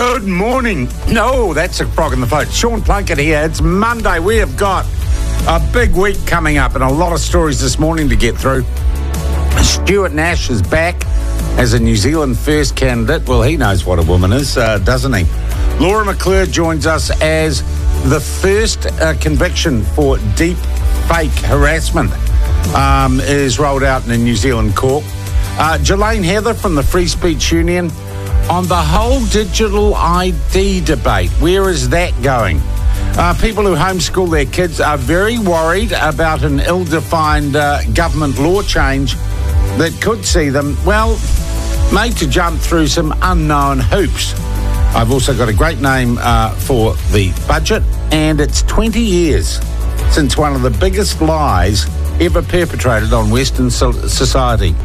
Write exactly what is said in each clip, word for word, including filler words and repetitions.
Good morning. No, that's a frog in the throat. Sean Plunkett here. It's Monday. We have got a big week coming up and a lot of stories this morning to get through. Stuart Nash is back as a New Zealand First candidate. Well, he knows what a woman is, uh, doesn't he? Laura McClure joins us as the first uh, conviction for deep fake harassment um, is rolled out in a New Zealand court. Uh, Jelaine Heather from the Free Speech Union on the whole digital I D debate. Where is that going? Uh, people who homeschool their kids are very worried about an ill-defined uh, government law change that could see them, well, made to jump through some unknown hoops. I've also got a great name uh, for the budget, and it's twenty years since one of the biggest lies ever perpetrated on Western so- society.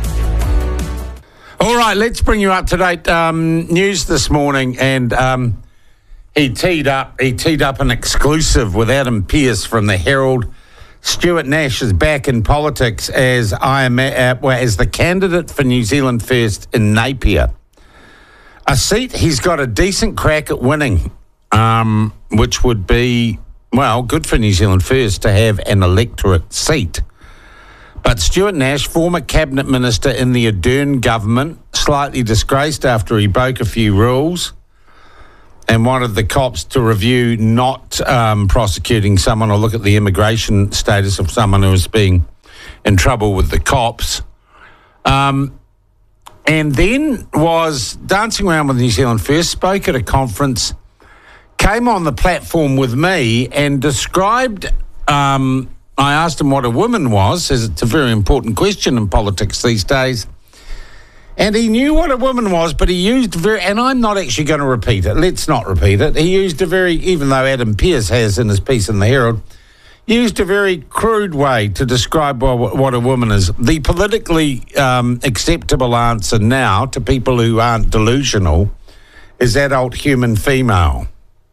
All right, let's bring you up to date um, news this morning, and um, he teed up he teed up an exclusive with Adam Pearce from the Herald. Stuart Nash is back in politics as I am uh, well, as the candidate for New Zealand First in Napier, a seat he's got a decent crack at winning, um, which would be well good for New Zealand First to have an electorate seat. But Stuart Nash, former cabinet minister in the Ardern government, slightly disgraced after he broke a few rules and wanted the cops to review not um, prosecuting someone or look at the immigration status of someone who was being in trouble with the cops. Um, and then was dancing around with New Zealand First, spoke at a conference, came on the platform with me and described... Um, I asked him what a woman was, as it's a very important question in politics these days. And he knew what a woman was, but he used very, and I'm not actually going to repeat it. Let's not repeat it. He used a very, even though Adam Pearce has in his piece in the Herald, used a very crude way to describe what, what a woman is. The politically um, acceptable answer now to people who aren't delusional is adult human female.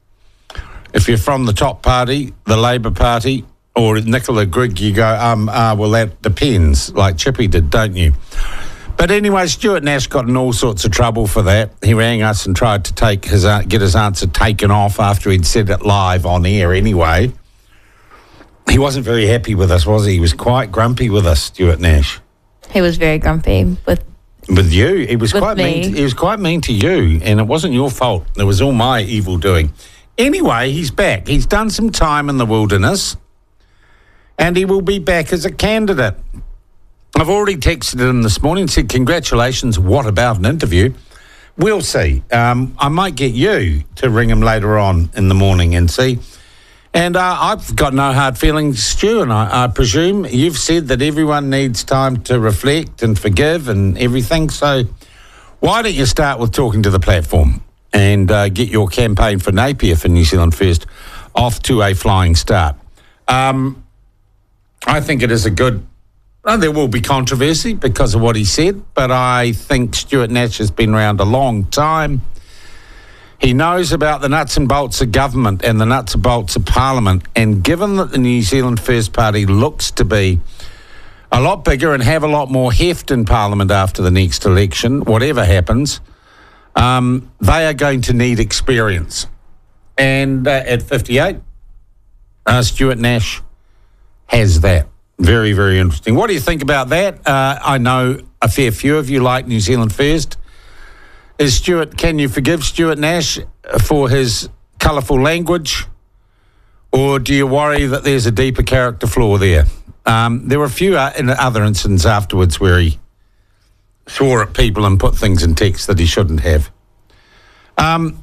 If you're from the top party, the Labour Party, or Nicola Grigg, you go, um, uh, well, that depends, like Chippy did, don't you? But anyway, Stuart Nash got in all sorts of trouble for that. He rang us and tried to take his uh, get his answer taken off after he'd said it live on air anyway. He wasn't very happy with us, was he? He was quite grumpy with us, Stuart Nash. He was very grumpy with With you. He was with quite me. mean. To, he was quite mean to you, and it wasn't your fault. It was all my evil doing. Anyway, he's back. He's done some time in the wilderness, and he will be back as a candidate. I've already texted him this morning and said, congratulations, what about an interview? We'll see. Um, I might get you to ring him later on in the morning and see. And uh, I've got no hard feelings, Stu, and I, I presume you've said that everyone needs time to reflect and forgive and everything. So why don't you start with talking to the platform and uh, get your campaign for Napier for New Zealand First off to a flying start. Um... I think it is a good... Well, there will be controversy because of what he said, but I think Stuart Nash has been around a long time. He knows about the nuts and bolts of government and the nuts and bolts of Parliament, and given that the New Zealand First Party looks to be a lot bigger and have a lot more heft in Parliament after the next election, whatever happens, um, they are going to need experience. And uh, at fifty-eight, uh, Stuart Nash has that. Very, very interesting. What do you think about that? Uh, I know a fair few of you like New Zealand First. Is Stuart, can you forgive Stuart Nash for his colourful language? Or do you worry that there's a deeper character flaw there? Um, there were a few uh, in other incidents afterwards where he swore at people and put things in text that he shouldn't have. Um...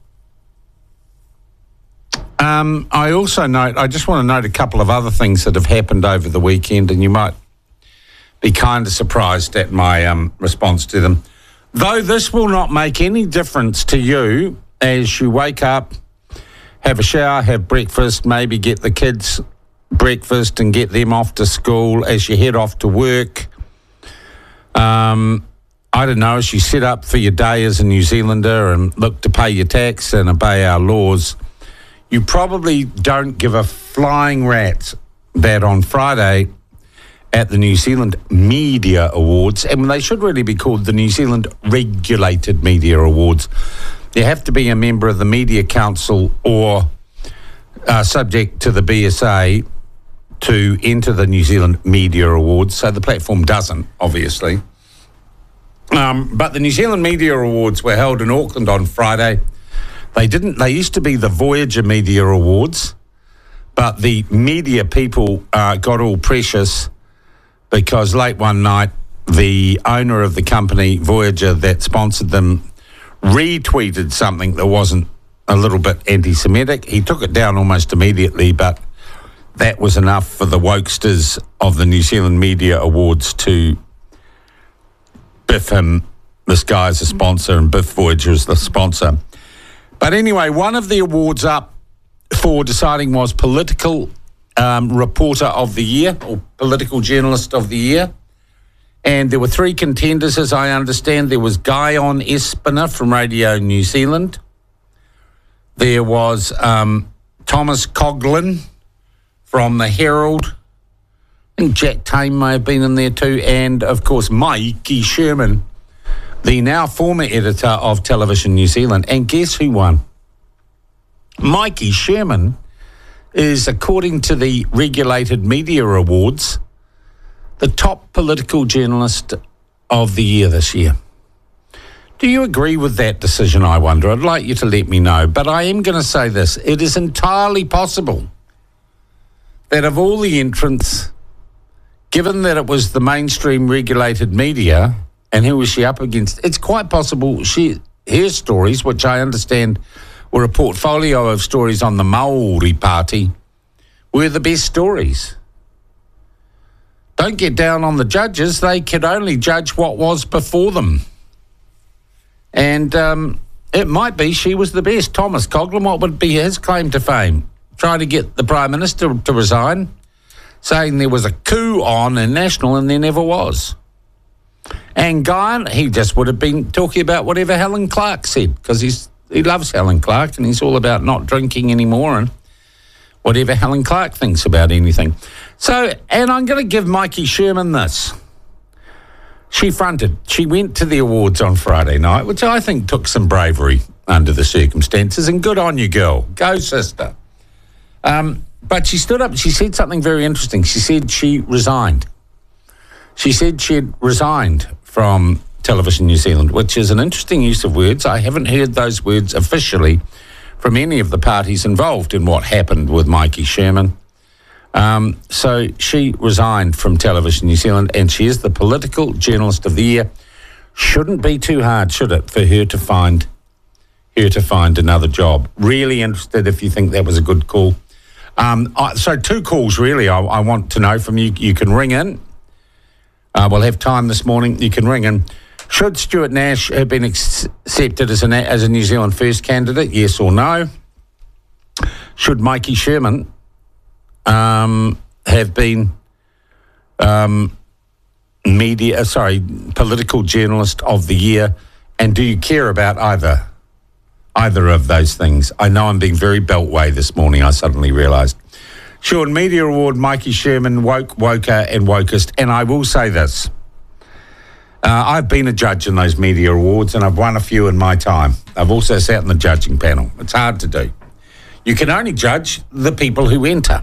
Um, I also note, I just want to note a couple of other things that have happened over the weekend, and you might be kind of surprised at my um, response to them. Though this will not make any difference to you as you wake up, have a shower, have breakfast, maybe get the kids breakfast and get them off to school as you head off to work. Um, I don't know, as you set up for your day as a New Zealander and look to pay your tax and obey our laws, you probably don't give a flying rat that on Friday at the New Zealand Media Awards, and they should really be called the New Zealand Regulated Media Awards, You have to be a member of the Media Council or uh, subject to the B S A to enter the New Zealand Media Awards. So the platform doesn't, obviously. Um, but the New Zealand Media Awards were held in Auckland on Friday. They didn't. They used to be the Voyager Media Awards, but the media people uh, got all precious because late one night, the owner of the company, Voyager, that sponsored them, retweeted something that wasn't a little bit anti-Semitic. He took it down almost immediately, but that was enough for the wokesters of the New Zealand Media Awards to biff him. This guy's a sponsor and Biff Voyager is the sponsor. But anyway, one of the awards up for deciding was Political um, Reporter of the Year or Political Journalist of the Year. And there were three contenders, as I understand. There was Guyon Espiner from Radio New Zealand. There was um, Thomas Coughlan from the Herald. I think Jack Tame may have been in there too. And, of course, Mikey Sherman, the now former editor of Television New Zealand. And guess who won? Mikey Sherman is, according to the Regulated Media Awards, the top political journalist of the year this year. Do you agree with that decision, I wonder? I'd like you to let me know. But I am going to say this. It is entirely possible that of all the entrants, given that it was the mainstream regulated media, and who was she up against, it's quite possible she her stories, which I understand were a portfolio of stories on the Maori Party, were the best stories. Don't get down on the judges. They could only judge what was before them. And um, it might be she was the best. Thomas Coughlan, what would be his claim to fame? Trying to get the Prime Minister to resign, saying there was a coup on in National and there never was. And Guyon, he just would have been talking about whatever Helen Clark said, because he's he loves Helen Clark and he's all about not drinking anymore and whatever Helen Clark thinks about anything. So, and I'm going to give Mikey Sherman this. She fronted. She went to the awards on Friday night, which I think took some bravery under the circumstances, and good on you, girl. Go, sister. Um, but she stood up and she said something very interesting. She said she resigned. She said she had resigned from Television New Zealand, which is an interesting use of words. I haven't heard those words officially from any of the parties involved in what happened with Mikey Sherman. Um, so she resigned from Television New Zealand, and she is the Political Journalist of the Year. Shouldn't be too hard, should it, for her to find her to find another job. Really interested if you think that was a good call. Um, I, so two calls, really, I, I want to know from you. You can ring in. Uh, we'll have time this morning. You can ring in. Should Stuart Nash have been ex- accepted as, an, as a New Zealand First candidate, yes or no? Should Mikey Sherman um, have been um, media, sorry, Political Journalist of the Year? And do you care about either either of those things? I know I'm being very beltway this morning, I suddenly realised. Sean, Media Award, Mikey Sherman, woke, woker and wokest. And I will say this. Uh, I've been a judge in those media awards and I've won a few in my time. I've also sat in the judging panel. It's hard to do. You can only judge the people who enter.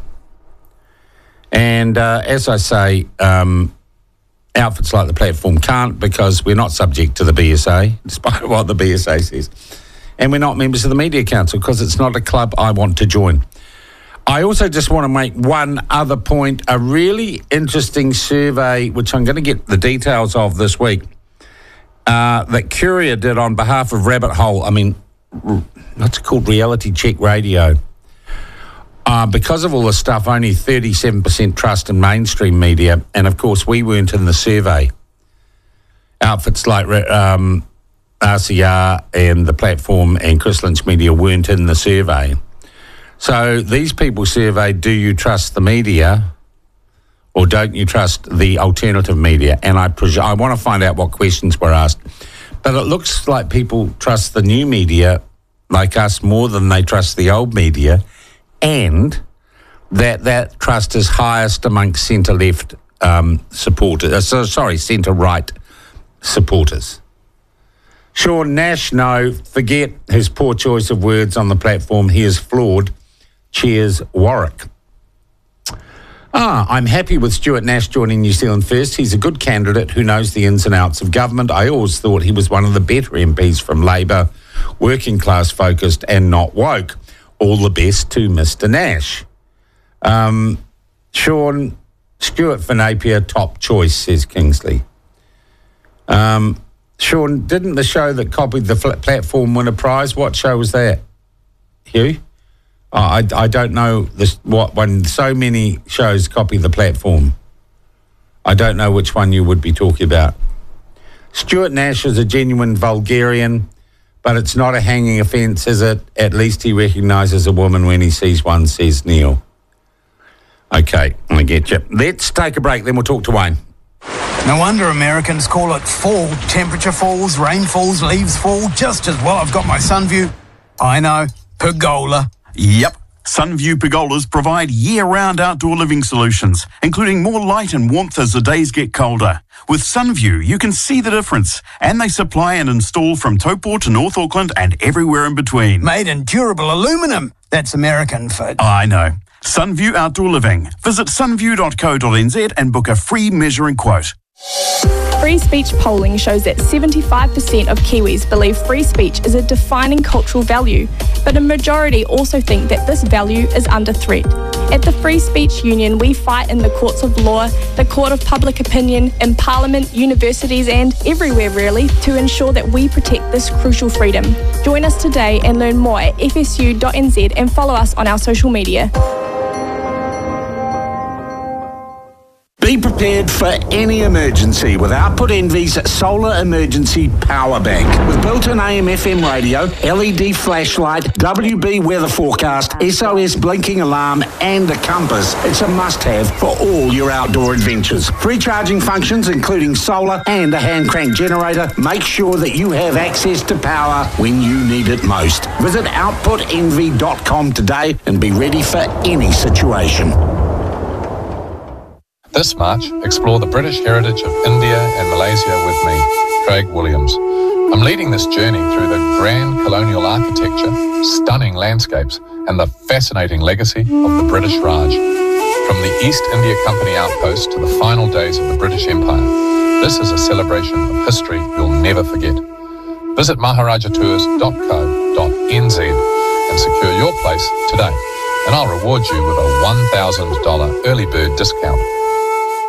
And uh, as I say, um, outfits like the platform can't, because we're not subject to the B S A, despite what the B S A says. And we're not members of the Media Council because it's not a club I want to join. I also just want to make one other point. A really interesting survey, which I'm going to get the details of this week, uh, that Curia did on behalf of Rabbit Hole. I mean, what's it called? Reality Check Radio. Uh, because of all this stuff, only thirty-seven percent trust in mainstream media. And, of course, we weren't in the survey. Outfits like um, R C R and the platform and Chris Lynch Media weren't in the survey. So these people surveyed, do you trust the media or don't you trust the alternative media? And I pres- I want to find out what questions were asked. But it looks like people trust the new media, like us, more than they trust the old media, and that that trust is highest amongst centre-left um, supporters, uh, so, sorry, centre-right supporters. Sean Nash, no, forget his poor choice of words on the platform. He is flawed. Cheers, Warwick. Ah, I'm happy with Stuart Nash joining New Zealand First. He's a good candidate who knows the ins and outs of government. I always thought he was one of the better M Ps from Labour, working class focused and not woke. All the best to Mister Nash. Um, Sean, Stuart for Napier, top choice, says Kingsley. Um, Sean, didn't the show that copied the fl- platform win a prize? What show was that? Hugh? Oh, I, I don't know this, what when so many shows copy the platform. I don't know which one you would be talking about. Stuart Nash is a genuine vulgarian, but it's not a hanging offence, is it? At least he recognises a woman when he sees one, says Neil. Okay, I get you. Let's take a break, then we'll talk to Wayne. No wonder Americans call it fall. Temperature falls, rain falls, leaves fall, just as well I've got my Sunview. I know, pergola. Yep. Sunview pergolas provide year-round outdoor living solutions, including more light and warmth as the days get colder. With Sunview, you can see the difference, and they supply and install from Taupo to North Auckland and everywhere in between. Made in durable aluminum. That's American for... I know. Sunview Outdoor Living. Visit sunview dot co dot n z and book a free measuring quote. Free speech polling shows that seventy-five percent of Kiwis believe free speech is a defining cultural value, but a majority also think that this value is under threat. At the Free Speech Union, we fight in the courts of law, the court of public opinion, in Parliament, universities and everywhere really to ensure that we protect this crucial freedom. Join us today and learn more at f s u dot n z and follow us on our social media. Be prepared for any emergency with Output Envy's Solar Emergency Power Bank. With built-in A M F M radio, L E D flashlight, W B weather forecast, S O S blinking alarm and a compass, it's a must-have for all your outdoor adventures. Free charging functions including solar and a hand crank generator. Make sure that you have access to power when you need it most. Visit output envy dot com today and be ready for any situation. This March, explore the British heritage of India and Malaysia with me, Craig Williams. I'm leading this journey through the grand colonial architecture, stunning landscapes, and the fascinating legacy of the British Raj. From the East India Company outpost to the final days of the British Empire, this is a celebration of history you'll never forget. Visit maharaja tours dot co dot n z and secure your place today, and I'll reward you with a one thousand dollars early bird discount.